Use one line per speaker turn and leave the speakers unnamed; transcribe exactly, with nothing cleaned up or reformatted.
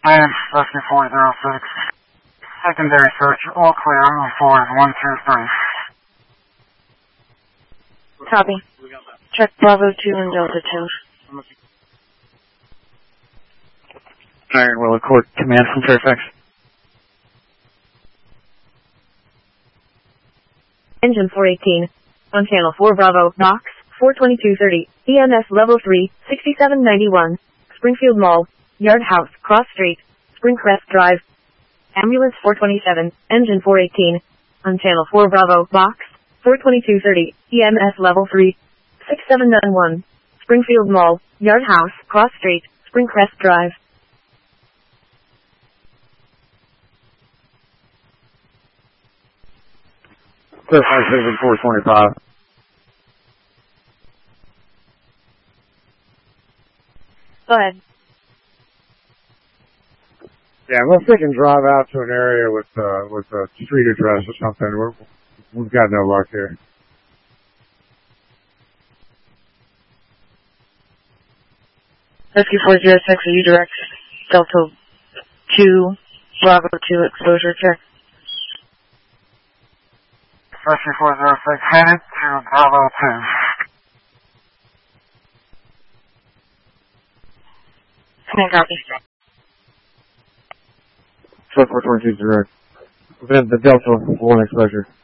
Land Rescue four zero six. Secondary search, all clear on floors one two three.
Copy. Check Bravo two and Delta two.
Iron Willow Court Command from Fairfax.
Engine four eighteen. On channel four Bravo, Knox, four twenty-two thirty, E M S level three, sixty-seven ninety-one, Springfield Mall, Yard House, Cross Street, Springcrest Drive. Ambulance four twenty-seven, engine four eighteen. On channel four Bravo, Box, four twenty-two thirty, E M S level three, sixty-seven ninety-one, Springfield Mall, Yard House, Cross Street, Springcrest Drive.
Fairfax Engine four twenty-five.
Go ahead.
Yeah, unless they can drive out to an area with uh, with a street address or something, we're, we've got no luck here.
Rescue four zero six, are you direct? Delta two, Bravo two, exposure check.
Rescue four zero six, headed to Bravo two.
Command copy.
Truck four twenty-two direct. Within the Delta one exposure.